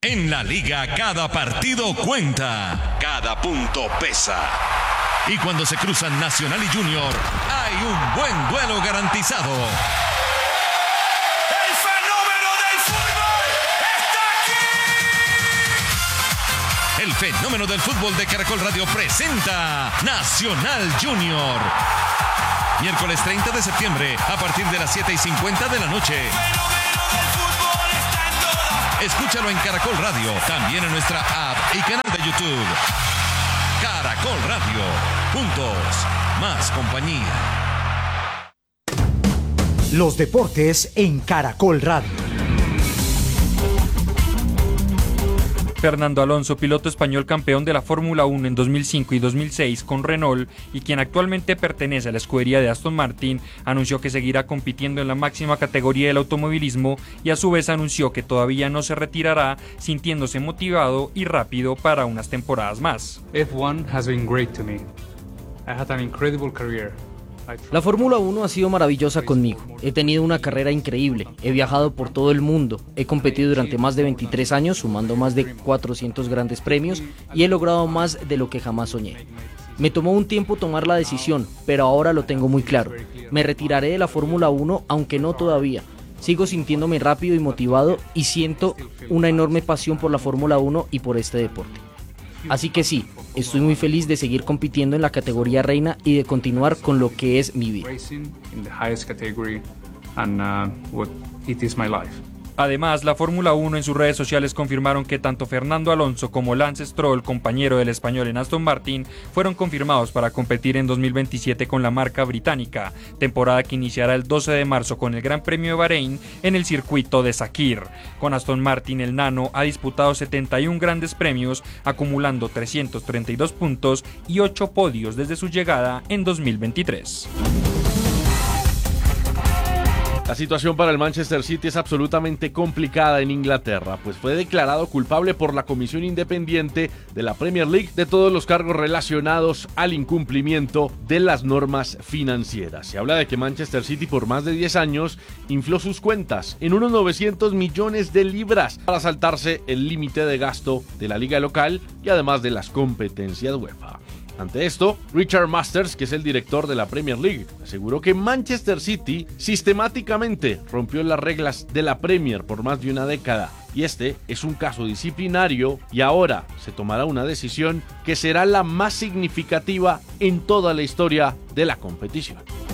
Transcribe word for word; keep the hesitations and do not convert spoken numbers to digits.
En la liga cada partido cuenta, cada punto pesa. Y cuando se cruzan Nacional y Junior, hay un buen duelo garantizado. ¡El fenómeno del fútbol está aquí! El fenómeno del fútbol de Caracol Radio presenta Nacional Junior. Miércoles treinta de septiembre, a partir de las siete y cincuenta de la noche. ¡El fenómeno del fútbol está en todas! Escúchalo en Caracol Radio, también en nuestra app y canal de YouTube. Caracol Radio, juntos, más compañía. Los deportes en Caracol Radio. Fernando Alonso, piloto español campeón de la Fórmula uno en dos mil cinco y dos mil seis con Renault y quien actualmente pertenece a la escudería de Aston Martin, anunció que seguirá compitiendo en la máxima categoría del automovilismo y a su vez anunció que todavía no se retirará, sintiéndose motivado y rápido para unas temporadas más. F uno has been great to me. I had an incredible career. La Fórmula uno ha sido maravillosa conmigo. He tenido una carrera increíble. He viajado por todo el mundo. He competido durante más de veintitrés años, sumando más de cuatrocientos grandes premios, y he logrado más de lo que jamás soñé. Me tomó un tiempo tomar la decisión, pero ahora lo tengo muy claro. Me retiraré de la Fórmula uno, aunque no todavía. Sigo sintiéndome rápido y motivado y siento una enorme pasión por la Fórmula uno y por este deporte. Así que sí, estoy muy feliz de seguir compitiendo en la categoría reina y de continuar con lo que es mi vida. Además, la Fórmula uno en sus redes sociales confirmaron que tanto Fernando Alonso como Lance Stroll, compañero del español en Aston Martin, fueron confirmados para competir en dos mil veintisiete con la marca británica, temporada que iniciará el doce de marzo con el Gran Premio de Bahrein en el circuito de Sakir. Con Aston Martin, el nano ha disputado setenta y un grandes premios, acumulando trescientos treinta y dos puntos y ocho podios desde su llegada en dos mil veintitrés. La situación para el Manchester City es absolutamente complicada en Inglaterra, pues fue declarado culpable por la Comisión Independiente de la Premier League de todos los cargos relacionados al incumplimiento de las normas financieras. Se habla de que Manchester City por más de diez años infló sus cuentas en unos novecientos millones de libras para saltarse el límite de gasto de la liga local y además de las competencias UEFA. Ante esto, Richard Masters, que es el director de la Premier League, aseguró que Manchester City sistemáticamente rompió las reglas de la Premier por más de una década y este es un caso disciplinario y ahora se tomará una decisión que será la más significativa en toda la historia de la competición.